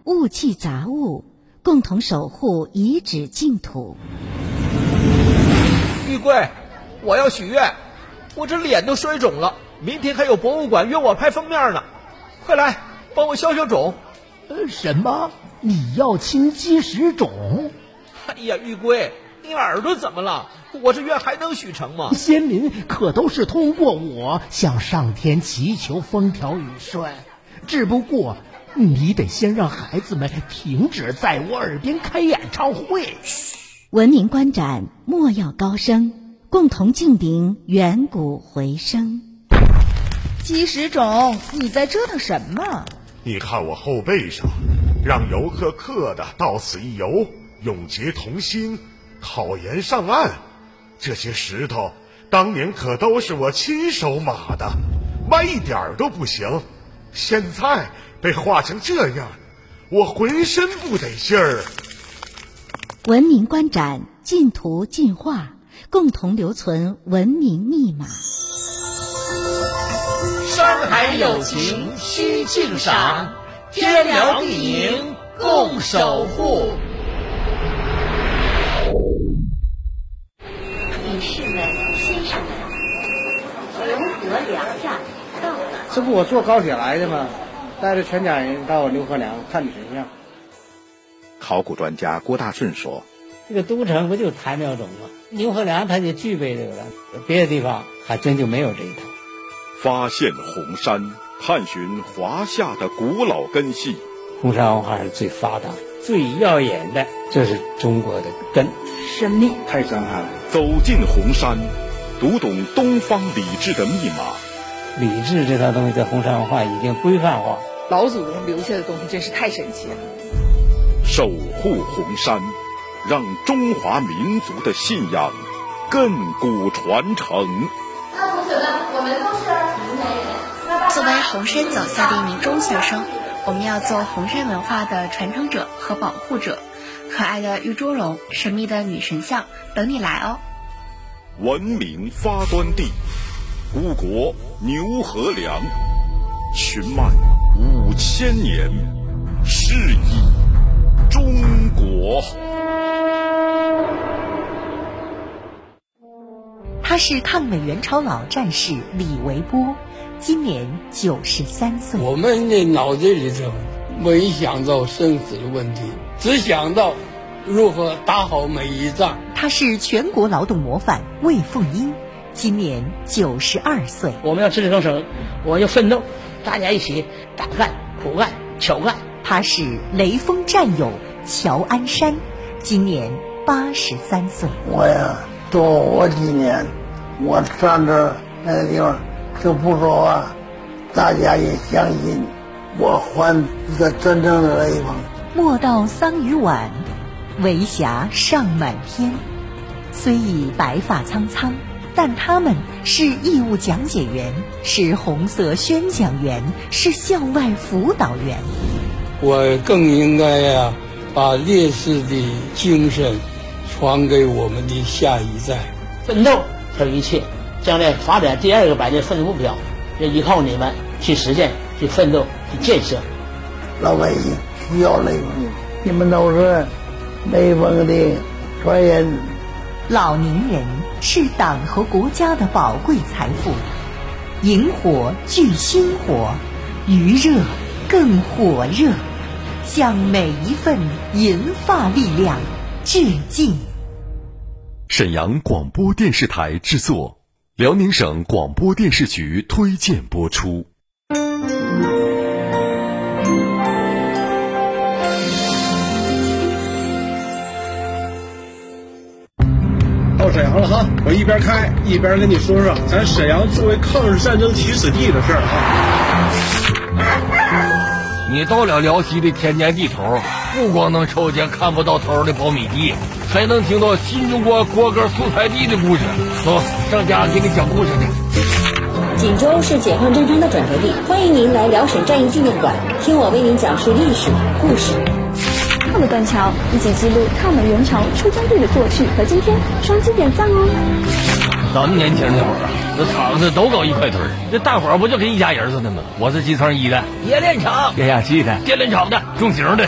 勿弃杂物，共同守护遗址净土。 玉贵，我要许愿，我这脸都水肿了，明天还有博物馆约我拍封面呢，快来帮我消消肿。 什么？你要清积食肿？ 哎呀，玉贵，你耳朵怎么了？我这愿还能许成吗？ 先民可都是通过我向上天祈求风调雨顺，只不过你得先让孩子们停止在我耳边开演唱会。 文明观展，莫要高声，共同敬禀远古回声。 积食种，你在折腾什么？ 你看我后背上，让游客刻的到此一游，永结同心，考研上岸。这些石头当年可都是我亲手码的，歪一点都不行。现在被画成这样，我浑身不得劲儿。 文明观展，净图净画，共同留存文明密码。 山海有情须敬赏，天辽地宁共守护。 女士们、先生们，牛河梁站到了。 这不我坐高铁来的吗？带着全家人到牛河梁看女神像。 考古专家郭大顺说：“ 这个都城不就3秒钟吗？牛河梁它就具备这个了，别的地方还真就没有这一套。” 发现红山，探寻华夏的古老根系。 红山文化是最发达、最耀眼的，这是中国的根。 神秘， 太震撼了！ 走进红山，读懂东方礼制的密码。 礼制这套东西在红山文化已经规范化。 老祖宗留下的东西真是太神奇了。 守护红山，让中华民族的信仰亘古传承。 那同学们，我们都是云南人。 作为红山脚下的一名中学生，我们要做红山文化的传承者和保护者。可爱的玉猪龙、神秘的女神像，等你来哦！ 文明发端地，古国牛河梁，寻脉5000年，是以中国。 他是抗美援朝老战士李维波，今年93岁。 我们的脑子里头没想到生死的问题，只想到如何打好每一仗。 他是全国劳动模范魏凤英，今年92岁。 我们要自力更生，我们要奋斗，大家一起打干、苦干、巧干。 他是雷锋战友乔安山，今年83岁。 我呀，多活几年，我站这那个地方就不说话，大家也相信我还一个真正的雷锋。 莫道桑榆晚，维霞尚满天。虽已白发苍苍，但他们是义务讲解员，是红色宣讲员，是校外辅导员。 我更应该把烈士的精神传给我们的下一代。 奋斗才有一切，将来发展第2个百年奋斗目标，要依靠你们去实现、去奋斗、去建设。 老百姓需要雷锋，你们都是雷锋的传人。 老年人是党和国家的宝贵财富，萤火聚星火，余热更火热，向每一份银发力量致敬。 沈阳广播电视台制作，辽宁省广播电视局推荐播出。 到沈阳了哈，我一边开一边跟你说说咱沈阳作为抗日战争起始地的事儿啊。你到了辽西的田间地头，不光能瞅见看不到头的苞米地，还能听到新中国国歌素材地的故事。走，上家给你讲故事去。 锦州是解放战争的转折地，欢迎您来辽沈战役纪念馆，听我为您讲述历史故事。 抗美断桥，一起记录抗美援朝出征队的过去和今天，双击点赞哦。 咱们年轻那会儿啊，这厂子都搞1块屯，这大伙儿不就跟一家人似的吗？我是基层1的，冶炼厂，液压器的，电缆厂的，重型的。